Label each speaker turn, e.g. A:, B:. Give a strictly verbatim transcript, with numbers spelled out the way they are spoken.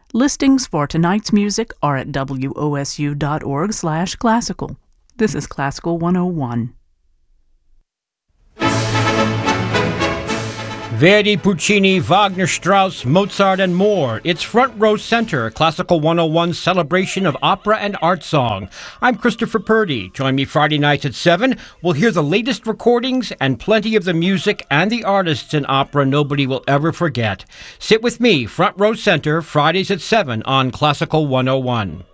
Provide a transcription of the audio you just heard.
A: Listings for tonight's music are at w o s u dot org slash classical. This is Classical one oh one.
B: Verdi, Puccini, Wagner, Strauss, Mozart, and more. It's Front Row Center, Classical one oh one's celebration of opera and art song. I'm Christopher Purdy. Join me Friday nights at seven. We'll hear the latest recordings and plenty of the music and the artists in opera nobody will ever forget. Sit with me, Front Row Center, Fridays at seven on Classical one oh one.